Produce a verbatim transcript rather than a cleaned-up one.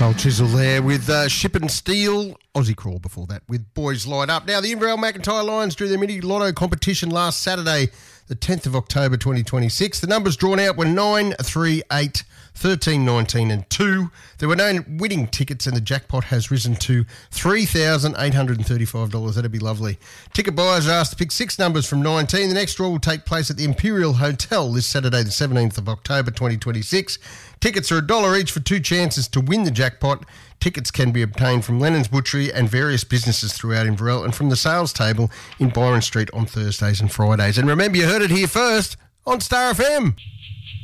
Cold Chisel there with uh, Ship and Steel. Aussie Crawl before that with Boys Light Up. Now, the Inverell McIntyre Lions drew their mini lotto competition last Saturday, the tenth of October twenty twenty-six. The numbers drawn out were nine, three, eight, thirteen, nineteen and two. There were no winning tickets and the jackpot has risen to three thousand eight hundred thirty-five dollars. That'd be lovely. Ticket buyers are asked to pick six numbers from nineteen. The next draw will take place at the Imperial Hotel this Saturday, the seventeenth of October twenty twenty-six. Tickets are a dollar each for two chances to win the jackpot. Tickets can be obtained from Lennon's Butchery and various businesses throughout Inverell and from the sales table in Byron Street on Thursdays and Fridays. And remember, you heard it here first on Star F M.